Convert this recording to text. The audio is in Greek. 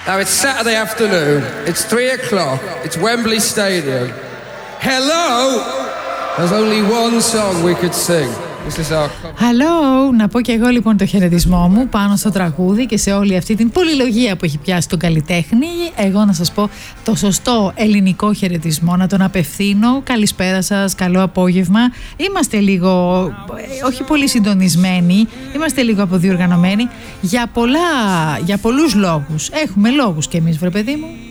Now it's Saturday afternoon, it's 3 o'clock, it's Wembley Stadium. Hello! There's only one song we could sing. Hello, να πω και εγώ λοιπόν το χαιρετισμό μου πάνω στο τραγούδι και σε όλη αυτή την πολυλογία που έχει πιάσει τον καλλιτέχνη. Εγώ να σας πω το σωστό ελληνικό χαιρετισμό, να τον απευθύνω. Καλησπέρα σας, καλό απόγευμα. Είμαστε λίγο, όχι πολύ συντονισμένοι, είμαστε λίγο αποδιοργανωμένοι για πολλούς λόγους. Έχουμε λόγους κι εμείς, βρε παιδί μου.